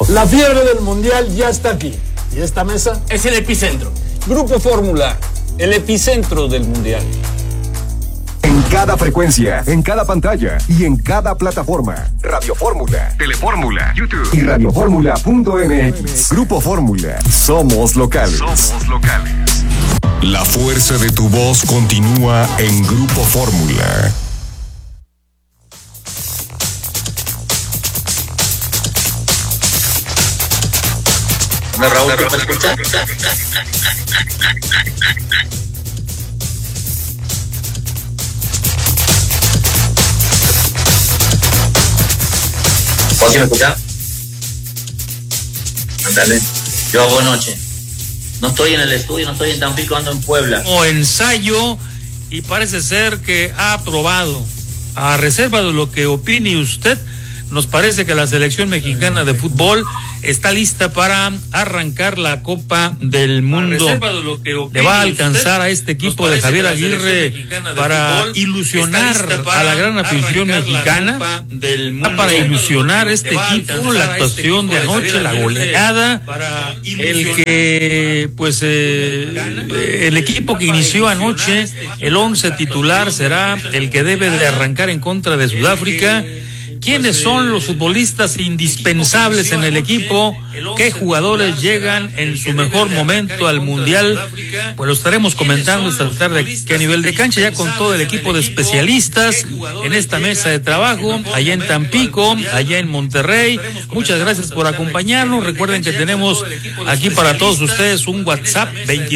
La fiebre del mundial ya está aquí. ¿Y esta mesa? Es el epicentro. Grupo Fórmula, el epicentro del mundial. En cada frecuencia, en cada pantalla y en cada plataforma. Radio Fórmula, Telefórmula, YouTube y radioformula.mx. Grupo Fórmula. Somos locales. Somos locales. La fuerza de tu voz continúa en Grupo Fórmula. Raúl, ¿me escuchas? ¿Vos sí me escuchás? Dale. Yo, buenas noches. No estoy en el estudio, no estoy en Tampico, ando en Puebla. O ensayo, y parece ser que ha aprobado. A reserva de lo que opine usted, nos parece que la selección mexicana de fútbol está lista para arrancar la Copa del Mundo. Le va a alcanzar a este equipo de Javier Aguirre para ilusionar a la gran afición mexicana, para ilusionar a este equipo, la actuación de anoche, la goleada, el que, pues, el equipo que inició anoche, el 11 titular será el que debe de arrancar en contra de Sudáfrica. ¿Quiénes son los futbolistas indispensables en el equipo? ¿Qué jugadores llegan en su mejor momento al Mundial? Pues lo estaremos comentando esta tarde aquí a nivel de cancha, ya con todo el equipo de especialistas en esta mesa de trabajo, allá en Tampico, allá en Monterrey. Muchas gracias por acompañarnos. Recuerden que tenemos aquí para todos ustedes un WhatsApp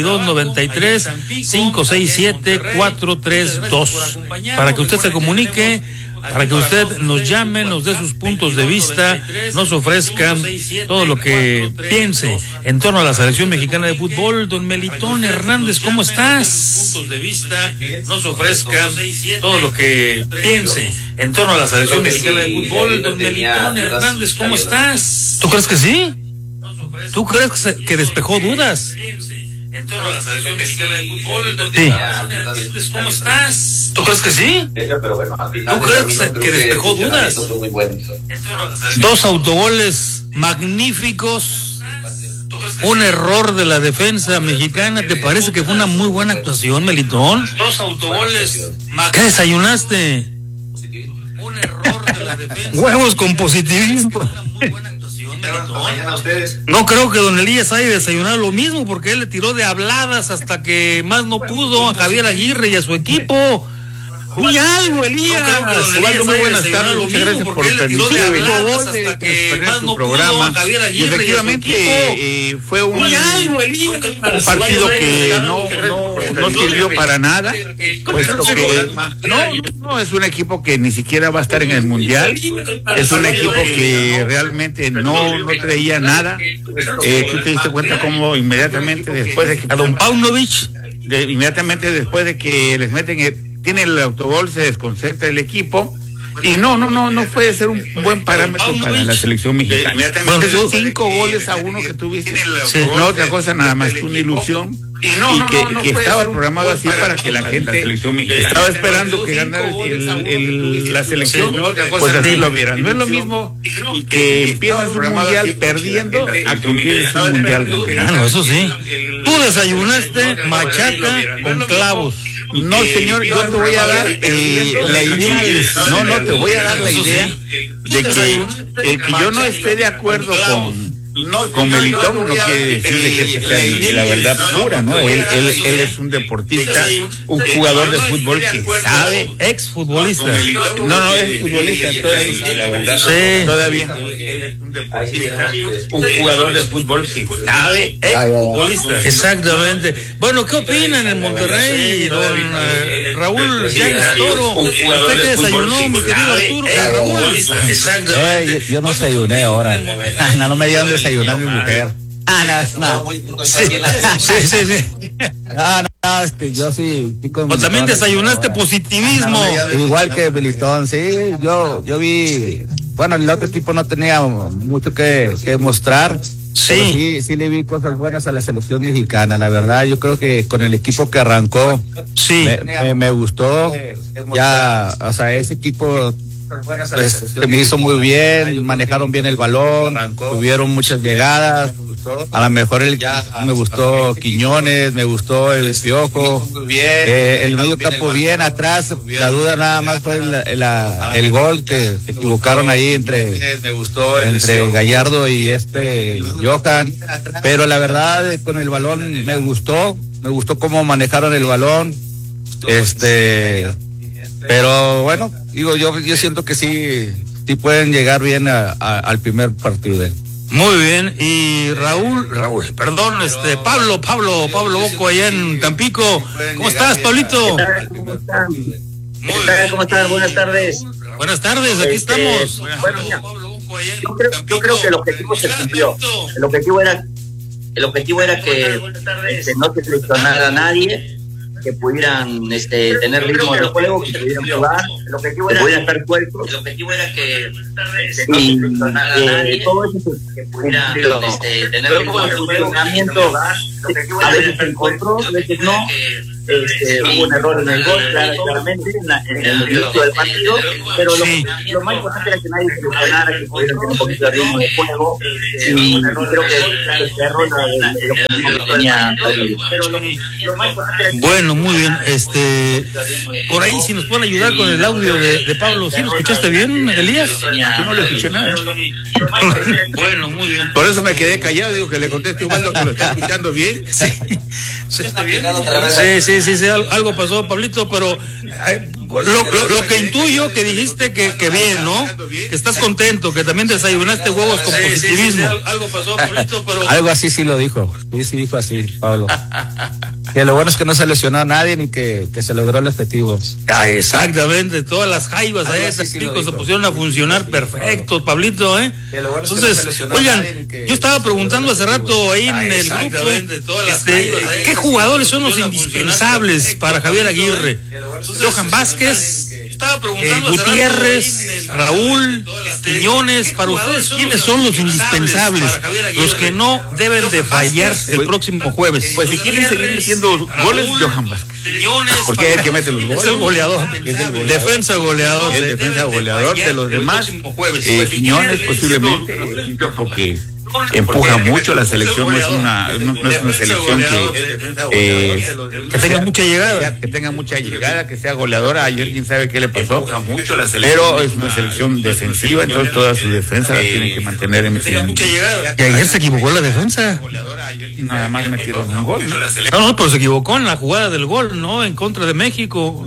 2293-567-432 para que usted se comunique, para que usted nos llame, nos dé sus puntos de vista, nos ofrezca todo lo que piense en torno a la selección mexicana de fútbol. Don Melitón Hernández, ¿cómo estás? Puntos de vista, nos ofrezca todo lo que piense en torno a la selección mexicana de fútbol. Don Melitón Hernández, ¿cómo estás? ¿Tú crees que sí? ¿Tú crees que despejó dudas? En torno a la selección mexicana de fútbol, sí. ¿Cómo estás? ¿Tú crees que sí? ¿Tú crees que despejó dudas? Dos autogoles magníficos, un error de la defensa mexicana. ¿Te parece que fue una muy buena actuación, Melitón? Dos autogoles. ¿Qué desayunaste? Un error de la defensa. Huevos con positivismo. No creo que don Elías haya desayunado lo mismo, porque él le tiró de habladas hasta que más no pudo a Javier Aguirre y a su equipo. Muy algo, Elías. Muy buenas tardes, muchas gracias por permitirme tu programa. Y efectivamente fue un partido que no sirvió para nada, puesto que no es un equipo que ni siquiera va a estar en el Mundial, es un equipo que realmente no traía nada. Tú te diste cuenta cómo inmediatamente después de que a don Paunovic, inmediatamente después de que les meten tiene el autogol, se desconcentra el equipo y no puede ser un buen parámetro para la selección mexicana. Esos 5-1 que tuviste, no otra cosa nada más que una ilusión, y que estaba programado así para que la gente estaba esperando que ganara la selección, pues así lo vieran. No es lo mismo que empiezas un mundial perdiendo a que empieces un mundial ganando. Eso sí. Tú desayunaste machaca con clavos. No, señor, yo te voy a dar la idea. Te voy a dar la idea de que yo no esté de acuerdo con Melitón, no quiere decir de que sea la verdad pura, ¿no? Él es un deportista, un jugador de fútbol que sabe. Exfutbolista. No, es futbolista todavía, la verdad. Sí. Todavía. Un jugador de fútbol que sabe. Exfutbolista. Exactamente. Bueno, ¿qué opinan en Monterrey, don Raúl Llanes Toro? ¿Usted qué desayunó, mi querido Arturo? Raúl. Exactamente. Yo no desayuné ahora. No me dieron desayunar mi mujer. No. Sí. Yo sí. Pues también desayunaste positivismo. Igual que Melitón, sí. Yo vi. Bueno, el otro equipo no tenía mucho que mostrar. Sí, le vi cosas buenas a la selección mexicana. La verdad, yo creo que con el equipo que arrancó, sí, me gustó. Ya, o sea, ese equipo Se me hizo muy bien, manejaron bien el balón, tuvieron muchas llegadas. A lo mejor me gustó Quiñones, me gustó el Piojo, el medio campo bien atrás. La duda nada más fue el gol que se equivocaron ahí entre Gallardo y Johan, pero la verdad con el balón me gustó cómo manejaron el balón, pero bueno, digo, yo siento que sí pueden llegar bien al primer partido. Muy bien, y Pablo Boco allá en Tampico. ¿Cómo estás, Pablito? ¿Cómo están? ¿Cómo están? Buenas tardes. Buenas tardes, aquí estamos. Bueno, mira, yo creo que el objetivo se cumplió. El objetivo era que no se seleccionara a nadie, que pudieran tener ritmo de juego, que pudieran jugar, que pudieran estar sueltos. El objetivo era que no se seleccionara a nadie, todo eso que pudieran tener ritmo de funcionamiento. A veces se encontró, a veces no. Hubo un error en el gol, claramente, en el inicio del partido, pero lo más importante era que nadie se lesionara, que pudieran tener un poquito de ritmo de juego, y creo que ese error era el objetivo que tenía. Bueno, muy bien, por ahí si nos pueden ayudar con el audio de Pablo. ¿Sí lo escuchaste bien, Elías? Yo no le escuché nada. Bueno, muy bien. Por eso me quedé callado, digo que le conteste Ubaldo que lo está escuchando bien. Sí, algo pasó, Pablito, pero lo que intuyo que dijiste que bien, ¿no? Que estás contento, que también desayunaste huevos con positivismo. Algo pasó, Pablito, pero algo así sí lo dijo. Sí dijo así, Pablo. Que lo bueno es que no se lesionó a nadie ni que se logró el objetivo. Exactamente, todas las jaivas ahí se pusieron a funcionar perfectos, Pablito, ¿eh? Entonces, oigan, yo estaba preguntando hace rato ahí en el grupo, ¿qué jugadores son los indispensables para Javier Aguirre? Johan Vázquez, Gutiérrez, Raúl, Quiñones, para ustedes, ¿quiénes son los indispensables? Los que no deben de fallar el próximo jueves. Pues si quieren seguir metiendo goles, Johan Vázquez. Porque es el que mete los goles. Es el goleador. Defensa goleador. El defensa goleador de los demás. Quiñones posiblemente, porque empuja mucho la selección, no es una selección que tenga mucha llegada, que sea goleadora. Ayer quién sabe qué le pasó, pero es una selección defensiva, entonces toda su defensa la tienen que mantener en y ayer se equivocó la defensa, nada más metieron un gol, ¿no? No, pero se equivocó en la jugada del gol, ¿no? En contra de México.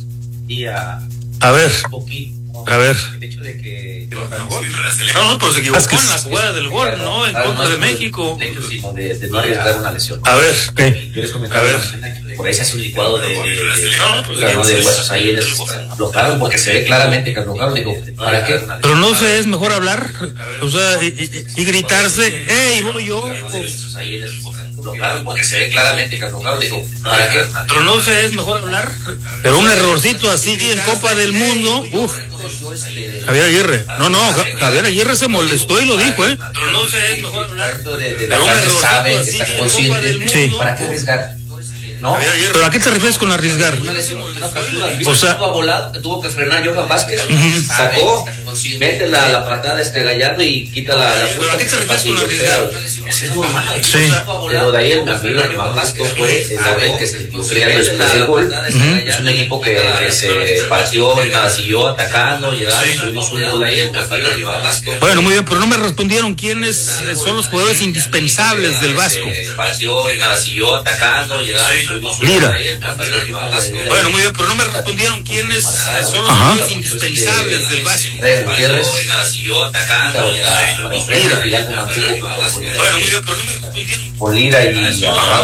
A ver. El hecho de que no, pero se equivocó en la jugada del gol, ¿no? En contra de México. De no arriesgar una lesión. A ver, ¿qué? ¿Quieres comentar? Por ahí se hace un licuado de huesos ahí aflojaron, porque se ve claramente que aflojaron. Digo, ¿para qué? Pero no sé, es mejor hablar, o sea, y gritarse, ¡ey, voy yo! Porque se ve claramente que aflojaron. Digo, ¿para qué? Pero no sé, es mejor hablar. Pero un errorcito así en Copa del Mundo, Javier Aguirre. Javier Aguirre se molestó y lo dijo, ¿eh? Pero no sé, es mejor hablar. Pero un errorcito sabe, así está consciente. Sí. ¿Para qué arriesgar? ¿No? ¿Pero a qué te refieres con arriesgar? O sea, tuvo que frenar Johan Vázquez, sacó, mete la patada Gallardo y quita la ¿Pero a qué te refieres con arriesgar? Es normal. Sí. Pero de ahí el lo que más gastó fue la vez que se sufría después del gol. Es un equipo que se partió, siguió atacando, tuvimos un gol ahí. Bueno, muy bien, pero no me respondieron quiénes son los jugadores indispensables del Vasco. Partió, siguió atacando, Lira. Bueno, muy bien, pero no me respondieron quiénes son los jugadores indispensables del Vasco. Gutiérrez siguió atacando, con Lira y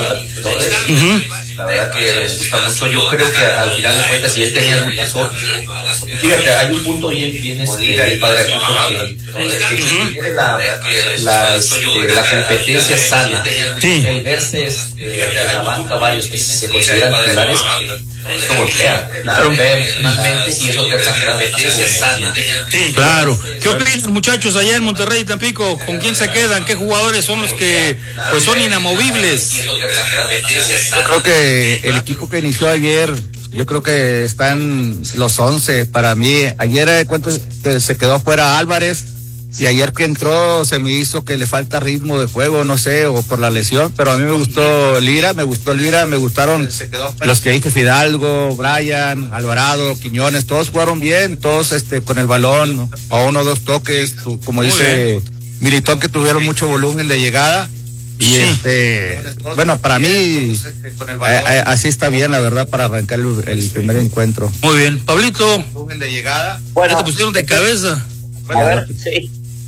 la verdad que les gusta mucho. Yo creo que al final de cuentas, si él tenía mucha suerte, fíjate, hay un punto bien padre aquí, porque tiene la competencia sana, el verse en la banca varios que se consideran titulares, esto golpea, personalmente, y eso te exagera sana. Claro. ¿Qué opinan, muchachos, allá en Monterrey y Tampico? ¿Con quién se quedan? ¿Qué jugadores son los que pues son inamovibles? Yo creo que el equipo que inició ayer Yo creo que están los 11 para mí. Ayer se quedó fuera Álvarez y ayer que entró se me hizo que le falta ritmo de juego, no sé, o por la lesión, pero a mí me gustó Lira, me gustaron los que dije, Fidalgo, Brian, Alvarado, Quiñones, todos jugaron bien, todos con el balón, a 1 o 2 toques, como dice Militón, que tuvieron mucho volumen de llegada. Y bueno, para mí así está bien, la verdad, para arrancar el primer encuentro. Muy bien, Pablito. De llegada. Bueno, te pusieron de cabeza. A ver, sí.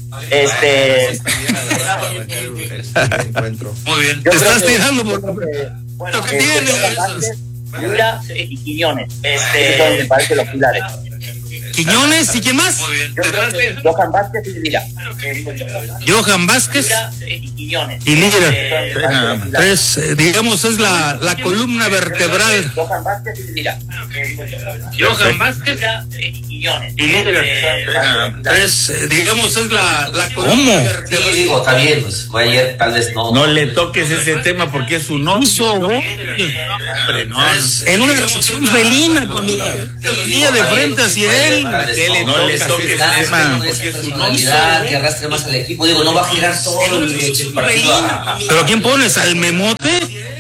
Muy bien. Te estás tirando por lo que tienes. Lira y Quiñones. Me parece los pilares. ¿Quiñones y quién más? Johan Vázquez y Lira. Johan Vázquez y Quiñones. y Lira. Digamos, es la columna vertebral. Johan Vázquez y Lira. Johan Vázquez y Quiñones. y Lira. Digamos, es la columna vertebral. Sí, digo, está bien, pues, ayer tal vez no. No le toques ese tema porque es un oso, ¿no? En una reacción felina, cuando venía de frente hacia él. No le toques ese tema porque es un oso. Que arrastre más al equipo, digo, no va a girar todo el partido. ¿Pero quién pones? ¿Al Memote?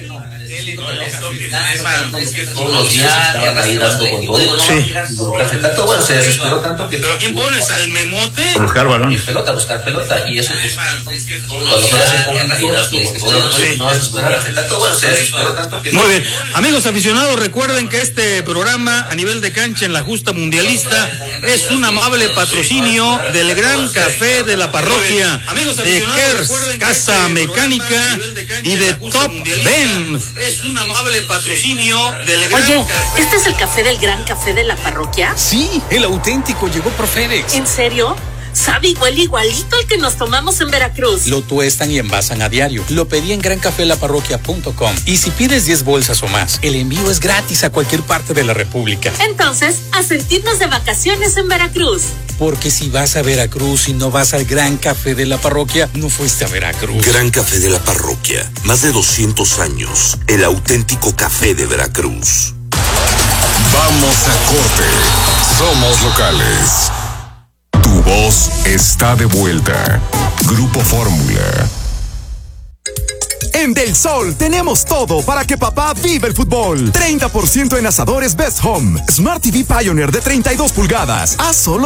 Todos los días ahí dando con todo. Digo, no va a girar tanto, bueno, se desesperó tanto que. ¿Pero quién pones? ¿Al Memote? Buscar balón. Buscar pelota. Y eso es cuando juegas en conjuntos, no vas a esperar tanto, bueno, se desesperó tanto que. Muy bien. Amigos aficionados, recuerden que este programa a nivel de cancha en la justa mundialista es un amable patrocinio del Gran Café de la Parroquia, de Kers, Casa Mecánica y de Top Benz. Es un amable patrocinio del Gran Oye, Café. ¿este es el café del Gran Café de la Parroquia? Sí, el auténtico llegó por FedEx. ¿En serio? Sabe igualito al que nos tomamos en Veracruz. Lo tuestan y envasan a diario. Lo pedí en grancafelaparroquia.com. Y si pides 10 bolsas o más, el envío es gratis a cualquier parte de la República. Entonces, a sentirnos de vacaciones en Veracruz. Porque si vas a Veracruz y no vas al Gran Café de la Parroquia, no fuiste a Veracruz. Gran Café de la Parroquia. Más de 200 años. El auténtico café de Veracruz. Vamos a corte. Somos locales. Tu voz está de vuelta. Grupo Fórmula. En Del Sol tenemos todo para que papá viva el fútbol. 30% en asadores Best Home. Smart TV Pioneer de 32 pulgadas a solo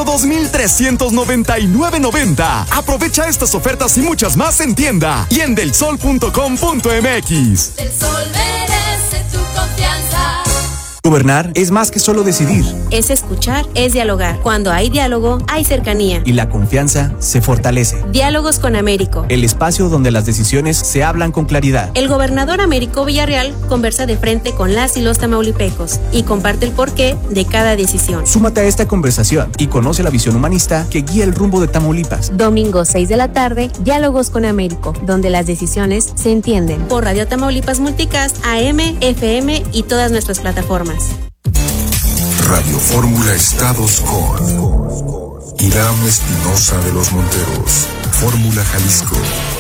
$2,399.90. Aprovecha estas ofertas y muchas más en tienda y en delsol.com.mx. Del Sol merece tu confianza. Gobernar es más que solo decidir. Es escuchar, es dialogar. Cuando hay diálogo, hay cercanía. Y la confianza se fortalece. Diálogos con Américo. El espacio donde las decisiones se hablan con claridad. El gobernador Américo Villarreal conversa de frente con las y los tamaulipecos y comparte el porqué de cada decisión. Súmate a esta conversación y conoce la visión humanista que guía el rumbo de Tamaulipas. Domingo 6 de la tarde, Diálogos con Américo, donde las decisiones se entienden. Por Radio Tamaulipas Multicast, AM, FM y todas nuestras plataformas. Radio Fórmula Estados con Irán Espinosa de los Monteros. Fórmula Jalisco.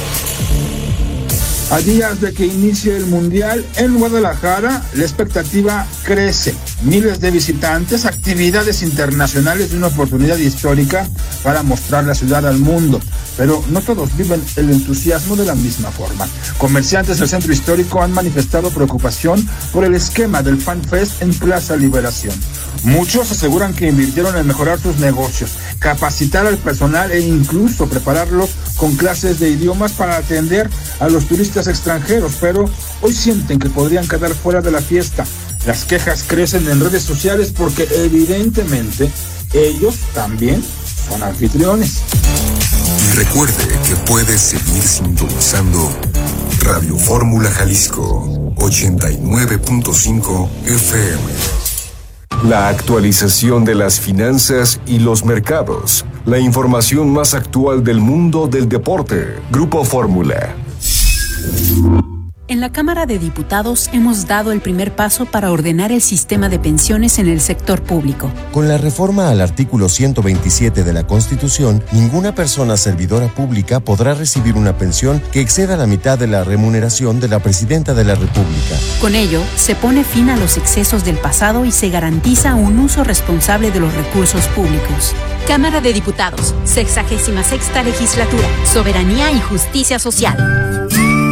A días de que inicie el Mundial en Guadalajara, la expectativa crece. Miles de visitantes, actividades internacionales y una oportunidad histórica para mostrar la ciudad al mundo. Pero no todos viven el entusiasmo de la misma forma. Comerciantes del centro histórico han manifestado preocupación por el esquema del Fan Fest en Plaza Liberación. Muchos aseguran que invirtieron en mejorar sus negocios, capacitar al personal e incluso prepararlos con clases de idiomas para atender a los turistas extranjeros, pero hoy sienten que podrían quedar fuera de la fiesta. Las quejas crecen en redes sociales porque evidentemente ellos también son anfitriones. Y recuerde que puedes seguir sintonizando Radio Fórmula Jalisco 89.5 FM. La actualización de las finanzas y los mercados. La información más actual del mundo del deporte. Grupo Fórmula. En la Cámara de Diputados hemos dado el primer paso para ordenar el sistema de pensiones en el sector público. Con la reforma al artículo 127 de la Constitución, ninguna persona servidora pública podrá recibir una pensión que exceda la mitad de la remuneración de la Presidenta de la República. Con ello, se pone fin a los excesos del pasado y se garantiza un uso responsable de los recursos públicos. Cámara de Diputados, 66ª Legislatura, Soberanía y Justicia Social.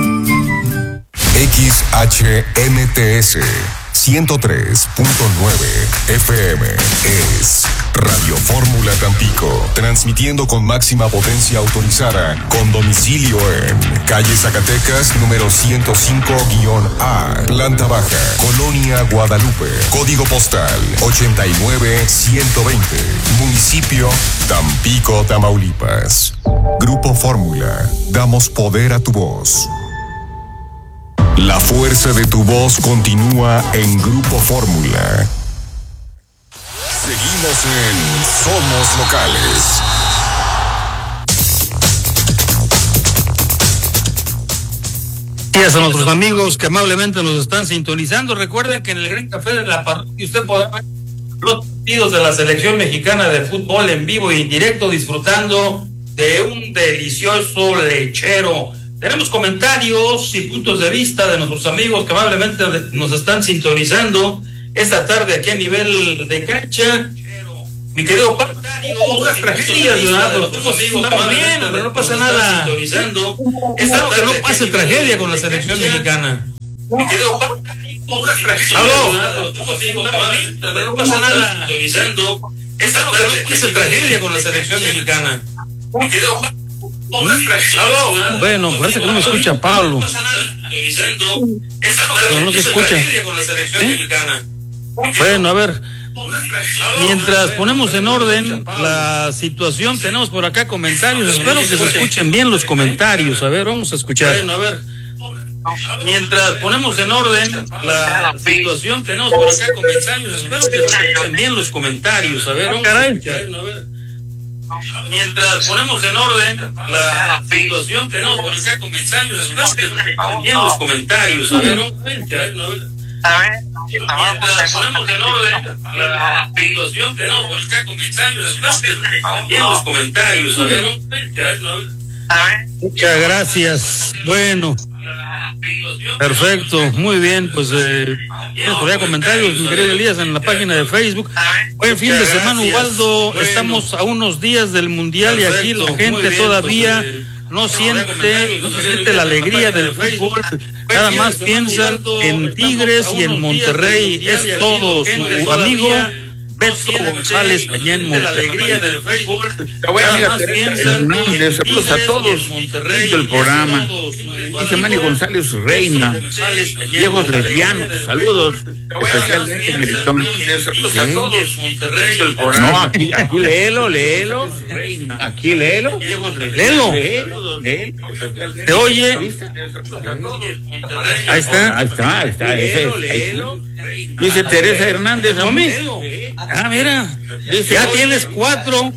XHMTS 103.9 FM es Radio Fórmula Tampico, transmitiendo con máxima potencia autorizada, con domicilio en calle Zacatecas, número 105-A, planta baja, Colonia Guadalupe, código postal 89120, municipio Tampico, Tamaulipas. Grupo Fórmula, damos poder a tu voz. La fuerza de tu voz continúa en Grupo Fórmula. Seguimos en Somos Locales. Gracias a nuestros amigos que amablemente nos están sintonizando. Recuerden que en el Gran Café de la Parroquia usted podrá ver los partidos de la selección mexicana de fútbol en vivo y en directo, disfrutando de un delicioso lechero. Tenemos comentarios y puntos de vista de nuestros amigos que amablemente nos están sintonizando esta tarde aquí a nivel de cancha. Mi querido Paco, unas tragedias, Leonardo, estamos bien, pero no pasa nada. Espero que no pase tragedia con la selección mexicana. Mi querido Paco, unas tragedias, Leonardo, pero no pasa nada. Espero que no pase tragedia con la selección mexicana. Mi querido Paco. Bueno, parece que no me escucha Pablo. Pero no se escucha. Bueno, a ver. Mientras ponemos en orden la situación, tenemos por acá comentarios. Espero que se escuchen bien los comentarios. A ver, vamos a escuchar. Bueno, a ver. Mientras ponemos en orden la situación, tenemos por acá comentarios. Espero que se escuchen bien los comentarios. A ver, vamos a escuchar. Mientras ponemos en orden la situación, tenemos por acá comentarios. Espero que se bien los comentarios. A ver, mientras ponemos en orden la situación, tenemos por acá comentarios. Espero que se bien los comentarios. A ver, muchas gracias. Bueno, perfecto, muy bien, pues tienes por allá comentarios, mi querido Elías, en la página de Facebook. Buen fin de semana, Ubaldo. Estamos a unos días del Mundial y aquí la gente todavía no siente la alegría del fútbol. Nada más piensan en Tigres y en Monterrey. Es todo. Su amigo Beto González allá en Monterrey. Saludos a todos del programa. Dice Manny González Reina, Diego Lesbiano, saludos, especialmente Melitón. Saludos a todos del programa. No, aquí léelo. Aquí léelo. ¿Te oye? Ahí está. Dice Teresa Hernández, ¿no? Ah, mira, dice, ya tienes cuatro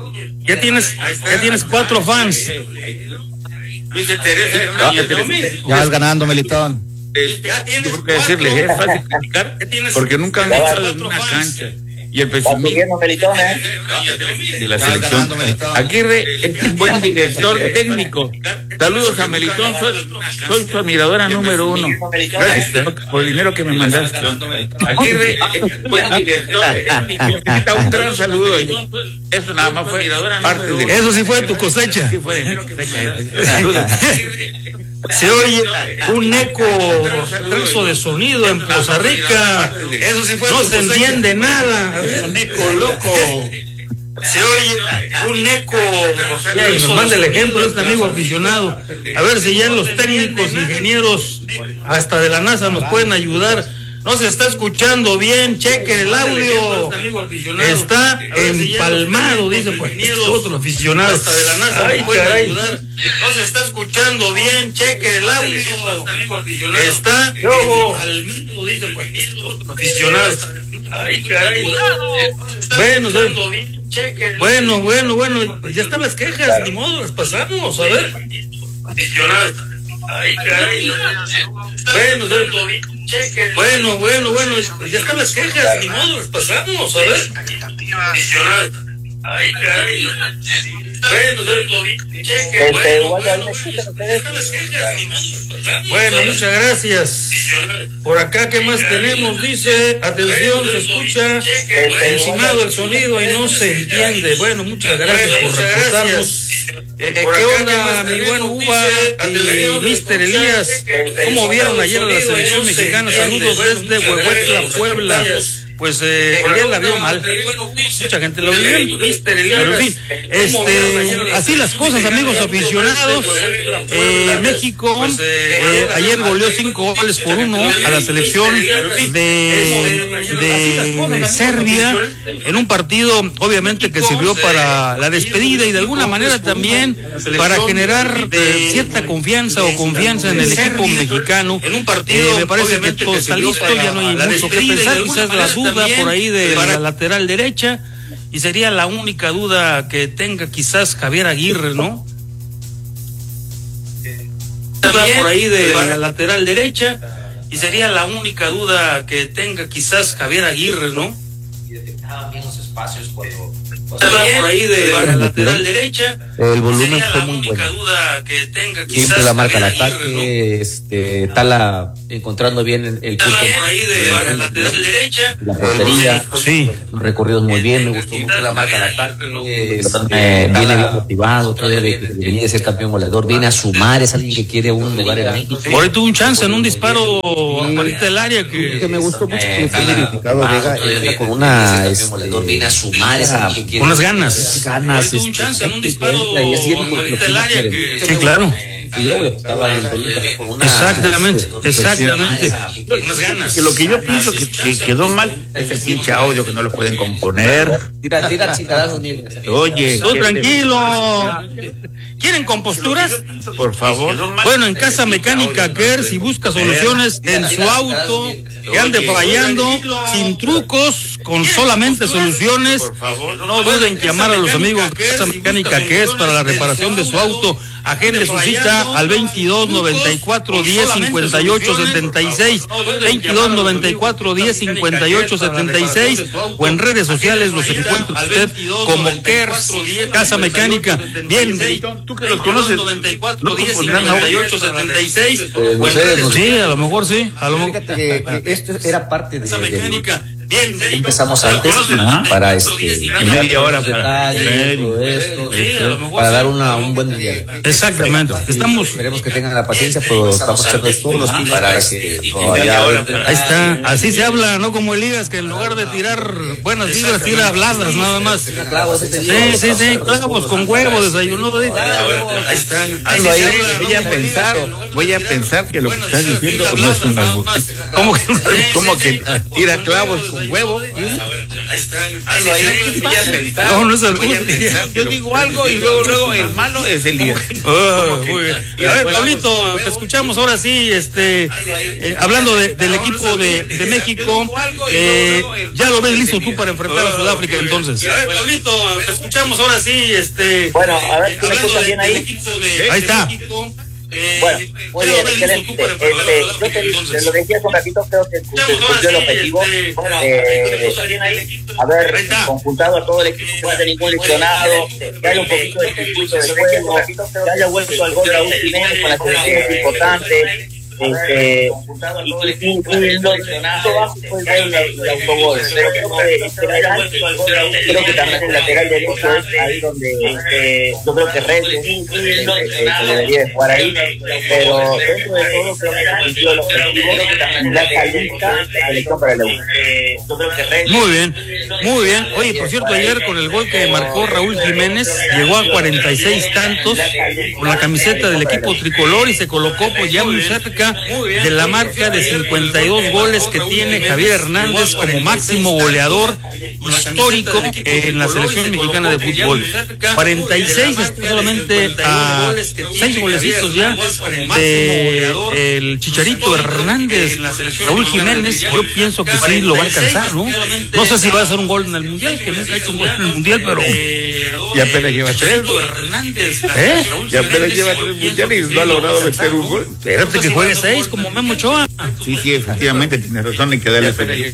fans. Dice Teresa Hernández, ya vas ganando, Melitón. Tengo que decirle, es fácil criticar porque nunca han estado en una cancha. Y el pesimismo de la selección. Aguirre es un buen director técnico. Saludos a Melitón, soy su admiradora número 1. Gracias por el dinero que me mandaste. Aguirre es un buen director técnico. Un gran saludo. Eso nada más fue parte de... Eso sí fue tu cosecha. Sí fue de mi cosecha. Saludos. Se oye un eco ruso de sonido en Poza Rica. Eso sí fue. No se entiende nada. Un eco loco. Se oye un eco. Y nos manda el ejemplo este amigo aficionado. A ver si ya los técnicos, ingenieros, hasta de la NASA nos pueden ayudar. No se está escuchando bien, cheque el audio. Está empalmado, dice pues otro aficionado. Hasta de la NASA nos pueden ayudar. No se está escuchando bien, cheque el audio. Está empalmado, dice pues otro aficionado. Ay, caray. Bueno, ya están las quejas, ni modo, las pasamos, a ver. Ay, caray. Bueno, ya están las quejas, ni modo, las pasamos, a ver. Ay, caray. Bueno, muchas gracias. Por acá, ¿qué más tenemos? Dice, atención, se escucha encimado el sonido y no se entiende. Bueno, muchas gracias por reportarnos. ¿Qué onda, mi buen Uva y Mister Elías? ¿Cómo vieron ayer a la selección mexicana? Saludos desde Huehuetla, Puebla. Pues Elías la vio mal. Mucha gente lo vio bien. Pero en fin, así las cosas, amigos aficionados. México ayer goleó 5-1 a la selección de Serbia en un partido obviamente que sirvió para la despedida y de alguna manera también para generar cierta confianza en el equipo mexicano. En un partido me parece que todo está listo, ya no hay mucho que pensar, quizás la duda por ahí de la lateral derecha y sería la única duda que tenga quizás Javier Aguirre, ¿no? Por ahí de la lateral derecha y sería la única duda que tenga quizás Javier Aguirre, ¿no? Y detectaban bien los espacios cuando por ahí de la lateral derecha. El volumen fue muy bueno. Siempre la marca el ataque, Tala encontrando bien el punto. Por ahí de la lateral derecha. La portería. Sí. Los recorridos muy bien, me gustó mucho la marca el ataque. Viene bien motivado, todavía de venir de ser campeón goleador, viene a sumar, es alguien que quiere un lugar en México. Por ahí tuvo un chance en un disparo ahorita del área que me gustó mucho que fue verificado Vega con una viene a sumar, es alguien que quiere unas ganas. Tuvo un chance en un disparo ahorita del área que sí, claro. Exactamente. Que lo que yo pienso que quedó mal es el pinche audio que no lo pueden componer. Tira Oye, tú tranquilo. ¿Quieren composturas? Por favor. Bueno, en Casa Mecánica Kerr, si busca soluciones en su auto, que ande fallando, sin trucos, con solamente soluciones, no duden en llamar a los amigos de Casa Mecánica Kerr para la reparación de su auto. Agende su cita al 22 94 10 58 76, 22 94 10 58 76, o en redes sociales los encuentra usted como Kers Casa Mecánica. Bien, tú que los conoces, 94 10 58 76, sí, a lo mejor sí, a lo mejor. Esto era parte de Casa Mecánica. Empezamos antes para media hora para dar un buen día. Exactamente. Esperemos que tengan la paciencia, pero estamos echando todos los tips para ahí está. Así se habla, no como Elías, que en lugar de tirar buenas vibras tira habladas nada más. Sí, clavos con huevo, desayuno. Ahí están. Voy a pensar que lo que estás diciendo no es un albur. ¿Cómo que tira clavos con huevo? No es albur. Yo digo algo y luego el malo es el líder. Muy bien. A ver, Pablito, te escuchamos ahora sí, hablando del equipo de México, ya lo ves listo tú para enfrentar a Sudáfrica entonces. A ver, Pablito, te escuchamos ahora sí, Bueno, a ver, ¿tú me escuchas bien ahí? Ahí está. Bueno, muy bien, excelente. Te lo decía hace un ratito, creo que cumplió el objetivo. Haber conjuntado a todo el equipo, no haya ningún lesionado, que haya un poquito de circuito de juego, que haya vuelto al gol Raúl Jiménez con la selección es importante. Lo bajo fue el autogol, pero creo que también el lateral derecho es ahí donde yo creo que Reyes debería de jugar ahí, pero dentro de todo creo que cumplió el objetivo y ya está lista la elección para el Euro. Muy bien. Oye, por cierto, ayer con el gol que marcó Raúl Jiménez llegó a 46 tantos con la camiseta del equipo tricolor y se colocó pues ya muy cerca cerca de la marca de 52 goles que tiene Javier Hernández como máximo goleador histórico en la selección mexicana de fútbol. 46 está solamente a 6 golecitos ya de el Chicharito Hernández. Raúl Jiménez, yo pienso que sí lo va a alcanzar, ¿no? No sé si va a hacer un gol en el Mundial, que nunca ha hecho un gol en el Mundial, pero ya apenas lleva 3. Ya apenas lleva 3 mundiales y no ha logrado meter un gol. Espérate que juegue 6 como Memo Ochoa. Sí, efectivamente, tiene razón, hay que darle feliz.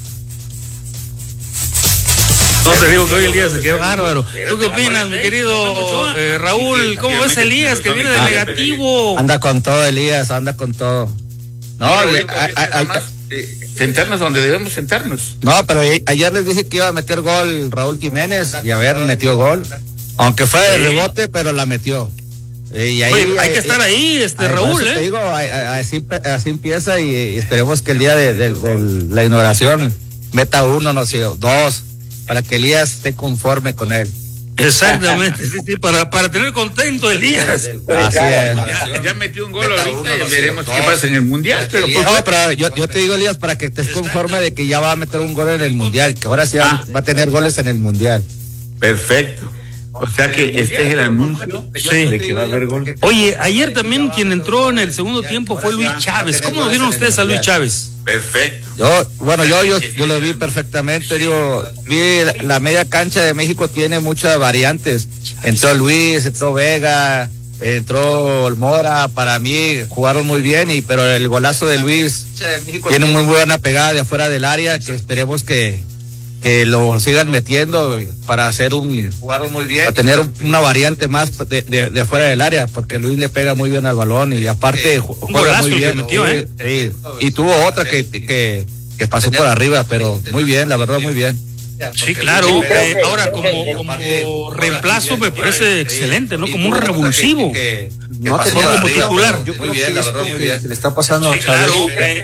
No te digo que hoy Elías se quedó bárbaro. ¿Tú qué opinas, mi querido Raúl? ¿Cómo ves Elías que viene de negativo? Anda con todo, Elías, anda con todo. No, sentarnos donde debemos sentarnos. No, pero ayer les dije que iba a meter gol Raúl Jiménez y a ver, metió gol. Aunque fue de rebote, pero la metió. Y ahí, oye, hay que estar ahí, Raúl, te digo, así empieza y esperemos que el día de la inauguración meta uno, no sé, 2, para que Elías esté conforme con él. Exactamente, sí, para tener contento Elías. Así es. Ya metió un gol ahorita, ya veremos qué pasa en el Mundial. Pero yo te digo, Elías, para que estés conforme de que ya va a meter un gol en el Mundial, que ahora sí va a tener goles en el Mundial. Perfecto. O sea que este es el anuncio de que va a haber gol. Oye, ayer también quien entró en el segundo tiempo fue Luis Chávez. ¿Cómo lo vieron ustedes a Luis Chávez? Perfecto. Yo lo vi perfectamente. Vi la media cancha de México tiene muchas variantes. Entró Luis, entró Vega, entró Mora. Para mí jugaron muy bien, pero el golazo de Luis tiene muy buena pegada de afuera del área, que esperemos que lo sigan metiendo para hacer jugaron muy bien, para tener una variante más de afuera del área, porque Luis le pega muy bien al balón y aparte juega muy bien. Metió, y tuvo otra que pasó por arriba, pero muy bien, la verdad, muy bien. Sí, claro. Ahora como reemplazo me parece excelente, ¿no? Como un revulsivo. No pasó como titular. Muy bien, la verdad, muy bien. Se le está pasando a Chávez.